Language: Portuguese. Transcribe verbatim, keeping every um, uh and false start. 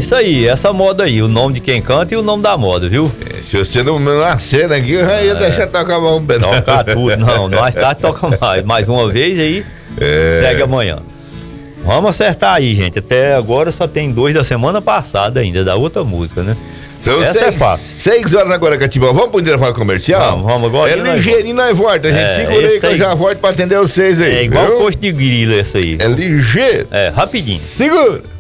isso aí, essa moda aí, o nome de quem canta e o nome da moda, viu? É, se você não nascer aqui, eu já ia é. deixar tocar mais um pedaço. Tocar tudo, não, mais tarde toca mais. Mais uma vez aí, é. segue amanhã. Vamos acertar aí, gente. Até agora só tem dois da semana passada ainda, da outra música, né? Então, essa seis, é fácil. seis horas agora, Catibão. Vamos pro intervalo comercial? Vamos, vamos agora. É ligeirinho, nós volta. A gente é, segura aí que eu já volto pra atender vocês aí. É igual o posto de grilo esse aí. É ligeiro. É, rapidinho. Segura.